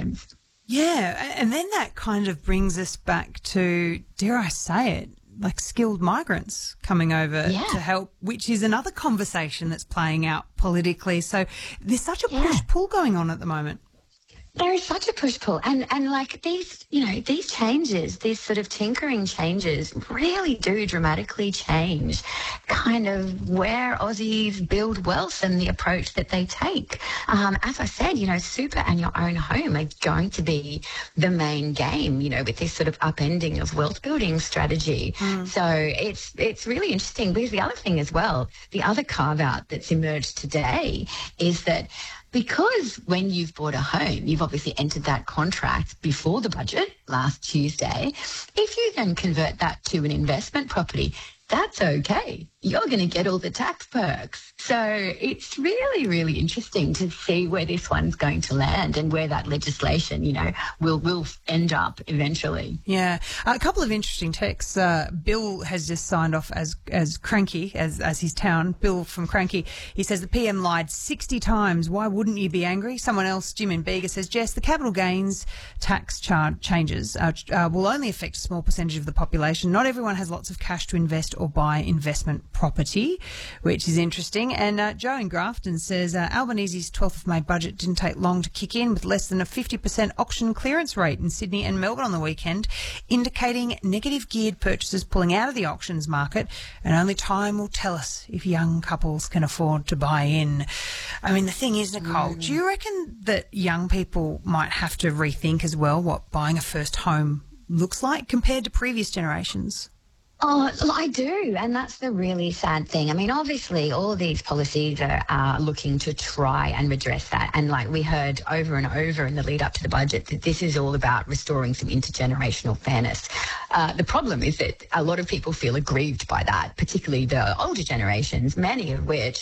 homes. Yeah, and then that kind of brings us back to, dare I say it, like skilled migrants coming over to help, which is another conversation that's playing out politically. So there's such a push-pull going on at the moment. There is such a push-pull, and like these, these changes, these sort of tinkering changes really do dramatically change kind of where Aussies build wealth and the approach that they take. As I said, super and your own home are going to be the main game, with this sort of upending of wealth building strategy. So it's really interesting, because the other thing as well, the other carve-out that's emerged today is that because when you've bought a home, you've obviously entered that contract before the budget last Tuesday. If you then convert that to an investment property, that's okay. You're going to get all the tax perks. So it's really, really interesting to see where this one's going to land and where that legislation, will end up eventually. Yeah. A couple of interesting texts. Bill has just signed off as Cranky, as his town. Bill from Cranky. He says the PM lied 60 times. Why wouldn't you be angry? Someone else, Jim in Bega, says, Jess, the capital gains tax changes will only affect a small percentage of the population. Not everyone has lots of cash to invest or buy investment property, which is interesting. And Joe in Grafton says Albanese's 12th of May budget didn't take long to kick in, with less than a 50% auction clearance rate in Sydney and Melbourne on the weekend, indicating negative geared purchasers pulling out of the auctions market, and only time will tell us if young couples can afford to buy in. I mean, the thing is, Nicole, do you reckon that young people might have to rethink as well what buying a first home looks like compared to previous generations? Oh, I do, and that's the really sad thing. I mean, obviously, all of these policies are looking to try and redress that. And like we heard over and over in the lead up to the budget, that this is all about restoring some intergenerational fairness. The problem is that a lot of people feel aggrieved by that, particularly the older generations, many of which,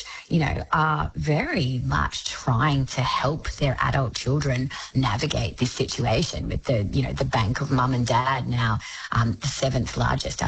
are very much trying to help their adult children navigate this situation with the bank of mum and dad now, the seventh largest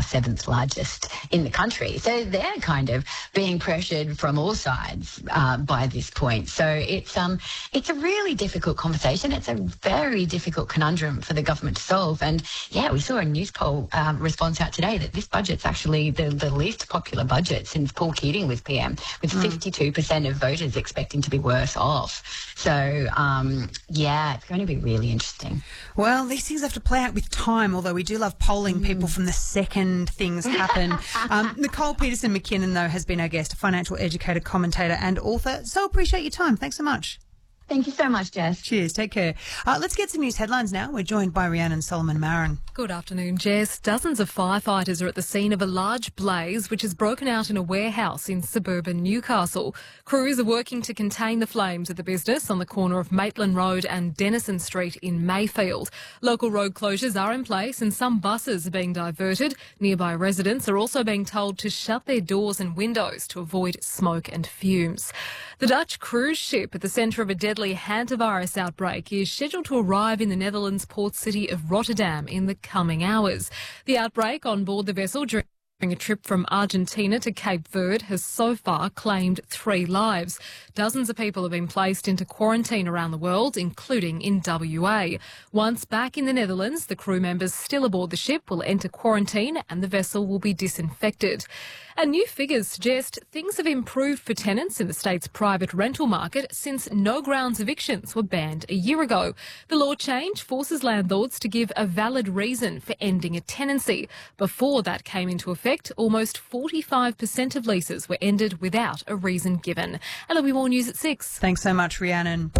in the country. So they're kind of being pressured from all sides by this point. So it's a really difficult conversation. It's a very difficult conundrum for the government to solve. And we saw a news poll response out today that this budget's actually the least popular budget since Paul Keating was PM, with 52% of voters expecting to be worse off. So it's going to be really interesting. Well, these things have to play out with time, although we do love polling people from the second things happen. Nicole Peterson-McKinnon, though, has been our guest, a financial educator, commentator and author. So appreciate your time. Thanks so much. Thank you so much, Jess. Cheers. Take care. Let's get some news headlines now. We're joined by Rhiannon Solomon Marin. Good afternoon, Jess. Dozens of firefighters are at the scene of a large blaze which has broken out in a warehouse in suburban Newcastle. Crews are working to contain the flames at the business on the corner of Maitland Road and Denison Street in Mayfield. Local road closures are in place and some buses are being diverted. Nearby residents are also being told to shut their doors and windows to avoid smoke and fumes. The Dutch cruise ship at the centre of a deadly hantavirus outbreak is scheduled to arrive in the Netherlands' port city of Rotterdam in the coming hours. The outbreak on board the vessel during a trip from Argentina to Cape Verde has so far claimed 3 lives. Dozens of people have been placed into quarantine around the world, including in WA. Once back in the Netherlands, the crew members still aboard the ship will enter quarantine and the vessel will be disinfected. And new figures suggest things have improved for tenants in the state's private rental market since no grounds evictions were banned a year ago. The law change forces landlords to give a valid reason for ending a tenancy. Before that came into effect, almost 45% of leases were ended without a reason given. And there'll be more news at 6. Thanks so much, Rhiannon.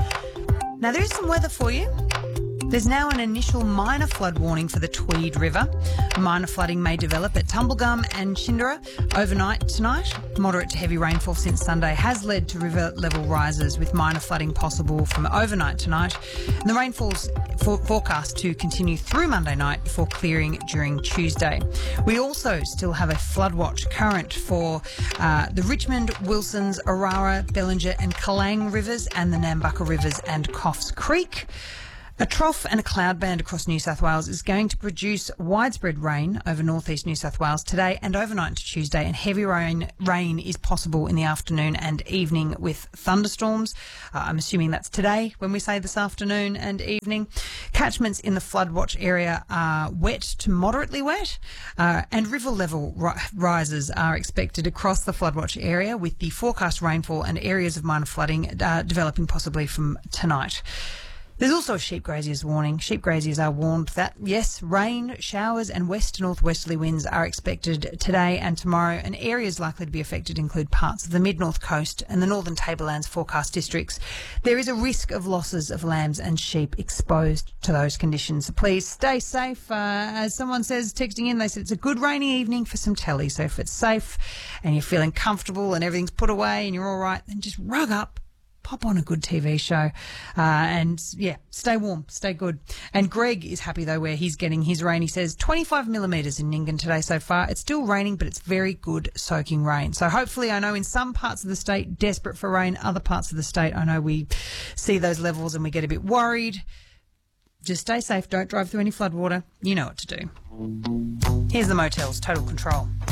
Now, there is some weather for you. There's now an initial minor flood warning for the Tweed River. Minor flooding may develop at Tumblegum and Chindera overnight tonight. Moderate to heavy rainfall since Sunday has led to river level rises, with minor flooding possible from overnight tonight. And the rainfall's forecast to continue through Monday night before clearing during Tuesday. We also still have a flood watch current for the Richmond, Wilsons, Orara, Bellinger and Kalang rivers, and the Nambucca rivers and Coffs Creek. A trough and a cloud band across New South Wales is going to produce widespread rain over northeast New South Wales today and overnight into Tuesday, and heavy rain is possible in the afternoon and evening with thunderstorms. I'm assuming that's today when we say this afternoon and evening. Catchments in the flood watch area are wet to moderately wet, and river level rises are expected across the flood watch area, with the forecast rainfall and areas of minor flooding developing possibly from tonight. There's also a sheep graziers warning. Sheep graziers are warned that, yes, rain, showers and west to northwesterly winds are expected today and tomorrow, and areas likely to be affected include parts of the mid-north coast and the northern tablelands forecast districts. There is a risk of losses of lambs and sheep exposed to those conditions. So please stay safe. As someone says, texting in, they said it's a good rainy evening for some telly. So if it's safe and you're feeling comfortable and everything's put away and you're all right, then just rug up. Pop on a good TV show and, yeah, stay warm, stay good. And Greg is happy, though, where he's getting his rain. He says 25 millimetres in Nyngan today so far. It's still raining, but it's very good soaking rain. So hopefully, I know in some parts of the state, desperate for rain. Other parts of the state, I know we see those levels and we get a bit worried. Just stay safe. Don't drive through any floodwater. You know what to do. Here's the Motels, Total Control.